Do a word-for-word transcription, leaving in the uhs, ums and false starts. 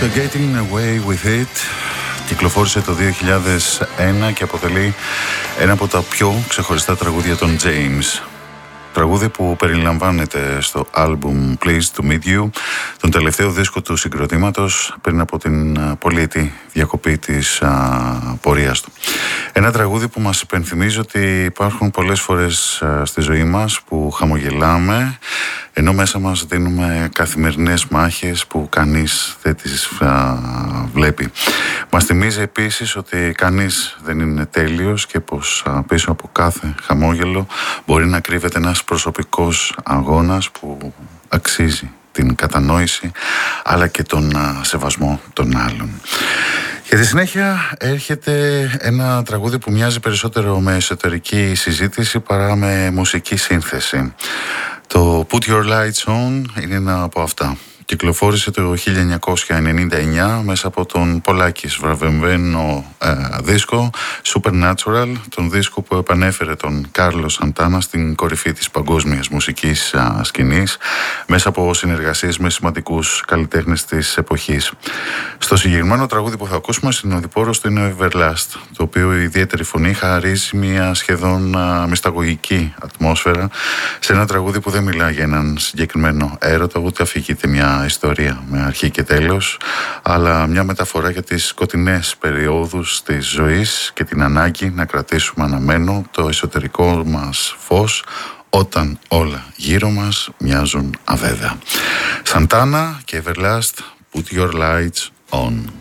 Το Getting Away With It κυκλοφόρησε το δύο χιλιάδες ένα και αποτελεί ένα από τα πιο ξεχωριστά τραγούδια των James. Τραγούδι που περιλαμβάνεται στο άλμπουμ Pleased to Meet You, τον τελευταίο δίσκο του συγκροτήματος πριν από την πολυετή διακοπή της α, πορείας του. Ένα τραγούδι που μας υπενθυμίζει ότι υπάρχουν πολλές φορές α, στη ζωή μας που χαμογελάμε, ενώ μέσα μας δίνουμε καθημερινές μάχες που κανείς δεν τις α, βλέπει. Μας θυμίζει επίσης ότι κανείς δεν είναι τέλειος και πως α, πίσω από κάθε χαμόγελο μπορεί να κρύβεται ένας προσωπικός αγώνας που αξίζει την κατανόηση αλλά και τον α, σεβασμό των άλλων. Για τη συνέχεια έρχεται ένα τραγούδι που μοιάζει περισσότερο με εσωτερική συζήτηση παρά με μουσική σύνθεση. Το Put Your Lights On είναι ένα από αυτά. Κυκλοφόρησε το χίλια εννιακόσια ενενήντα εννιά μέσα από τον πολλάκις βραβευμένο ε, δίσκο Supernatural, τον δίσκο που επανέφερε τον Κάρλο Σαντάνα στην κορυφή της παγκόσμιας μουσικής α, σκηνής μέσα από συνεργασίες με σημαντικούς καλλιτέχνες της εποχής. Στο συγκεκριμένο τραγούδι που θα ακούσουμε συνοδοιπόρος του είναι ο Everlast, το οποίο η ιδιαίτερη φωνή χαρίζει μια σχεδόν α, μυσταγωγική ατμόσφαιρα σε ένα τραγούδι που δεν μιλά για έναν συγκεκριμένο έρωτα, ούτε αφηγείται μια ιστορία με αρχή και τέλος, αλλά μια μεταφορά για τις σκοτεινές περιόδους της ζωής και την ανάγκη να κρατήσουμε αναμένο το εσωτερικό μας φως όταν όλα γύρω μας μοιάζουν αβέβαια. Σαντάνα και Everlast, Put Your Lights On.